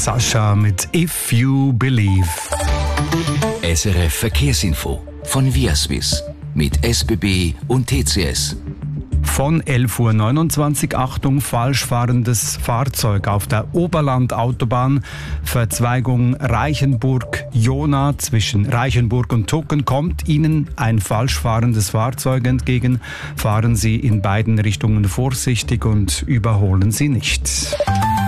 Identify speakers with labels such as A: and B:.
A: Sascha mit If You Believe.
B: SRF Verkehrsinfo von Viaswiss mit SBB und TCS.
A: Von 11.29 Uhr, Achtung, falsch fahrendes Fahrzeug auf der Oberland-Autobahn, Verzweigung Reichenburg-Jona zwischen Reichenburg und Tucken. Kommt Ihnen ein falsch fahrendes Fahrzeug entgegen, fahren Sie in beiden Richtungen vorsichtig und überholen Sie nicht.